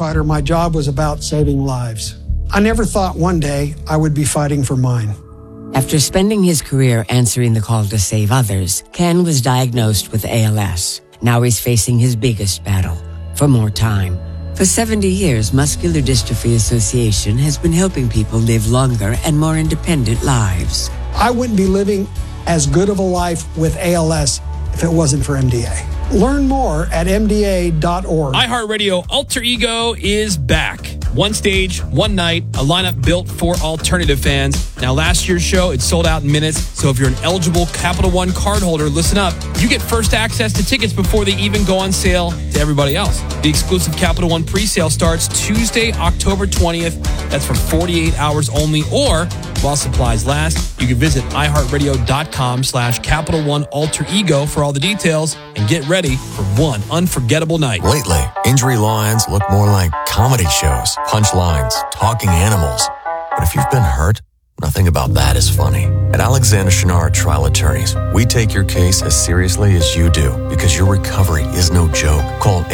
firefighter, my job was about saving lives. I never thought one day I would be fighting for mine. After spending his career answering the call to save others, Ken was diagnosed with ALS. Now he's facing his biggest battle, for more time. For 70 years, Muscular Dystrophy Association has been helping people live longer and more independent lives. I wouldn't be living as good of a life with ALS if it wasn't for MDA. Learn more at MDA.org. iHeartRadio Alter Ego is back. One stage, one night, a lineup built for alternative fans. Now, last year's show, it sold out in minutes, so if you're an eligible Capital One cardholder, listen up. You get first access to tickets before they even go on sale to everybody else. The exclusive Capital One pre-sale starts Tuesday, October 20th. That's for 48 hours only, or while supplies last, you can visit iHeartRadio.com/Capital One Alter Ego for all the details and get ready for one unforgettable night. Lately, injury lines look more like comedy shows, punchlines, talking animals. But if you've been hurt, nothing about that is funny. At Alexander Chenard Trial Attorneys, we take your case as seriously as you do because your recovery is no joke. Call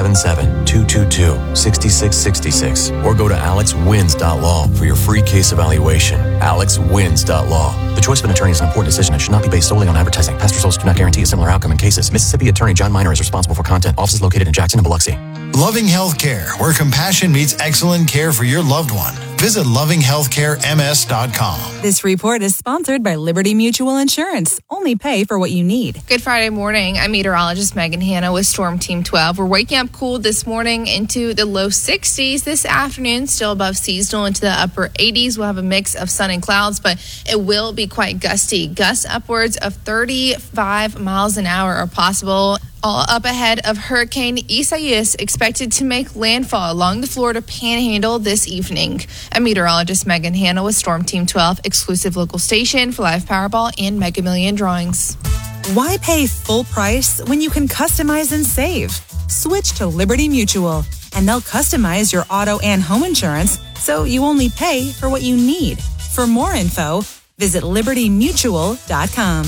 877-222-6666 or go to alexwins.law for your free case evaluation. alexwins.law. The choice of an attorney is an important decision and should not be based solely on advertising. Past results do not guarantee a similar outcome in cases. Mississippi Attorney John Minor is responsible for content. Office is located in Jackson and Biloxi. Loving Healthcare, where compassion meets excellent care for your loved one. Visit lovinghealthcarems.com. This report is sponsored by Liberty Mutual Insurance. Only pay for what you need. Good Friday morning. I'm meteorologist Megan Hanna with Storm Team 12. We're waking up cool this morning into the low 60s. This afternoon, still above seasonal into the upper 80s. We'll have a mix of sun and clouds, but it will be quite gusty. Gusts upwards of 35 miles an hour are possible. All up ahead of Hurricane Isaias, expected to make landfall along the Florida Panhandle this evening. I'm meteorologist Megan Hanna with Storm Team 12, exclusive local station for live Powerball and Mega Million drawings. Why pay full price when you can customize and save? Switch to Liberty Mutual, and they'll customize your auto and home insurance so you only pay for what you need. For more info, visit libertymutual.com.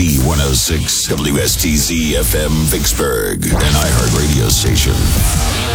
Z106 WSTZ FM Vicksburg, an iHeartRadio station.